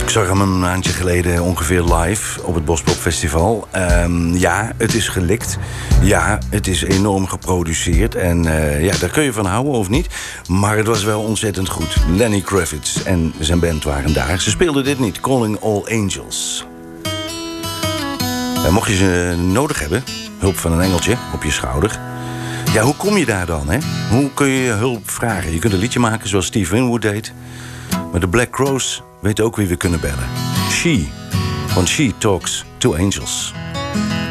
Ik zag hem een maandje geleden ongeveer live op het Bospop Festival. Ja, het is gelikt. Ja, het is enorm geproduceerd. En ja, daar kun je van houden of niet. Maar het was wel ontzettend goed. Lenny Kravitz en zijn band waren daar. Ze speelden dit niet, Calling All Angels. Mocht je ze nodig hebben, hulp van een engeltje op je schouder. Ja, hoe kom je daar dan, hè? Hoe kun je hulp vragen? Je kunt een liedje maken zoals Steve Winwood deed. Maar de Black Crowes weten ook wie we kunnen bellen. She, want she talks to angels.